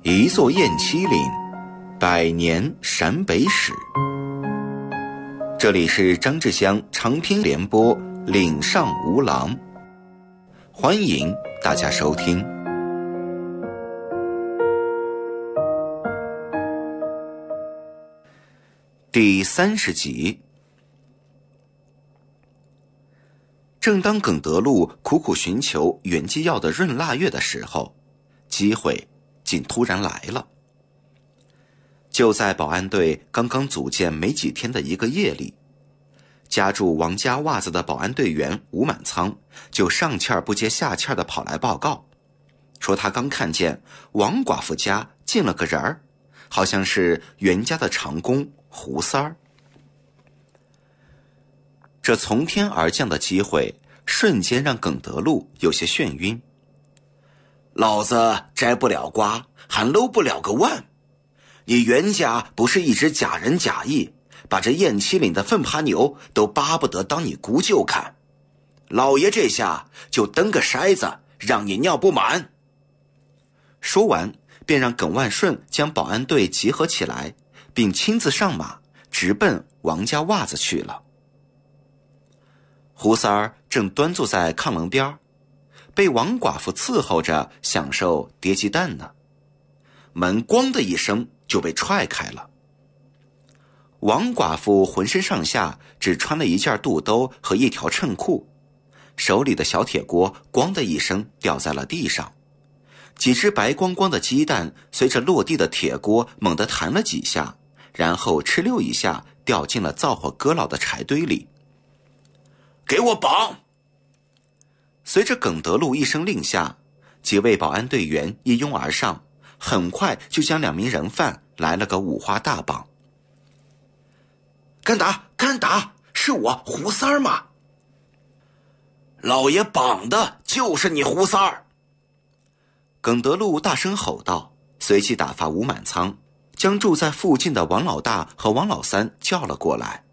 一座雁栖岭，百年陕北史。这里是张志香长篇联播《岭上无狼》，欢迎大家收听。第30集。正当耿德禄苦苦寻求原机药的润腊月的时候，机会竟突然来了。就在保安队刚刚组建没几天的一个夜里，家住王家袜子的保安队员吴满仓就上气儿不接下气儿地跑来报告，说他刚看见王寡妇家进了个人儿，好像是袁家的长工胡三儿。这从天而降的机会瞬间让耿德禄有些眩晕。 老子摘不了瓜，还搂不了个腕。你袁家不是一直假仁假义，把这雁栖岭的粪爬牛都巴不得当你姑舅看。老爷这下就蹬个筛子，让你尿不满。 说完便让耿万顺将保安队集合起来，并亲自上马直奔王家袜子去了。胡三儿正端坐在炕棱边，被王寡妇伺候着享受叠鸡蛋呢。门咣的一声就被踹开了。王寡妇浑身上下只穿了一件肚兜和一条衬裤，手里的小铁锅咣的一声掉在了地上，几只白光光的鸡蛋随着落地的铁锅猛地弹了几下，然后哧溜一下掉进了灶火搁老的柴堆里。 给我绑！ 随着耿德禄一声令下，几位保安队员一拥而上，很快就将2名人犯来了个五花大绑。 干打干打，是我胡三儿嘛！老爷绑的就是你胡三儿！ 耿德禄大声吼道，随即打发吴满仓将住在附近的王老大和王老三叫了过来。